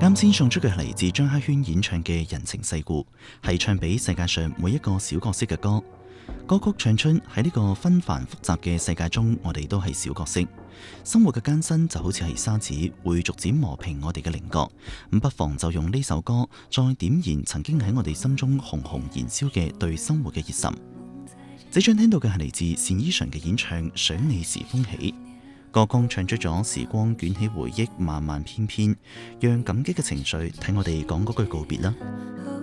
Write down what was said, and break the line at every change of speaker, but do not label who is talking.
啱先送出嘅係嚟自張克軒演唱嘅《人情世故》，係唱俾世界上每一個小角色嘅歌。歌曲唱出喺呢個紛繁複雜嘅世界中，我哋都係小角色。生活嘅艱辛就好似係沙子，會逐漸磨平我哋嘅稜角。咁不妨就用呢首歌再點燃曾經喺我哋心中熊熊燃燒嘅對生活嘅熱忱。這張聽到嘅係嚟自單依純嘅演唱《想你時風起》。歌曲唱出咗時光捲起回憶，漫漫翩翩，讓感激嘅情緒替我哋講嗰句告別啦。